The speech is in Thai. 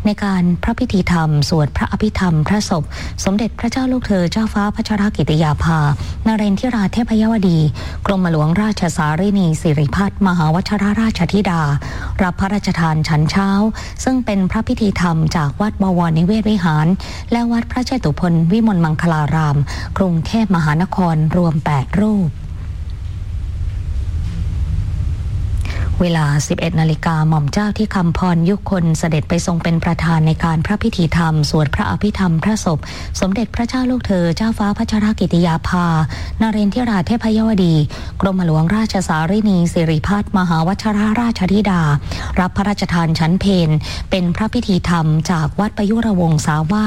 ในการพระพิธีธรรมสวดพระอภิธรรมพระศพสมเด็จพระเจ้าลูกเธอเจ้าฟ้าพัชรกิติยาภานเรนทิราเทพยวดีกรมหลวงราชสารินีสิริพัฒน์มหาวชิรราชธิดารับพระราชทานฉันเช้าซึ่งเป็นพระพิธีธรรมจากวัดบวรนิเวศวิหารและวัดพระเจตุพนวิมลมังคลารามกรุงเทพมหานครรวม8รูปเวลา 11 นาฬิกาหม่อมเจ้าที่คำพรยุคนเสด็จไปทรงเป็นประธานในการพระพิธีธรรมสวดพระอภิธรรมพระศพสมเด็จพระเจ้าลูกเธอเจ้าฟ้าพัชรกิติยาภานเรนทิราเทพยวดีกรมหลวงราชสารินีสิริพัฒน์มหาวชิรราชธิดารับพระราชทานฉันเพลเป็นพระพิธีธรรมจากวัดประยุรวงศาวาส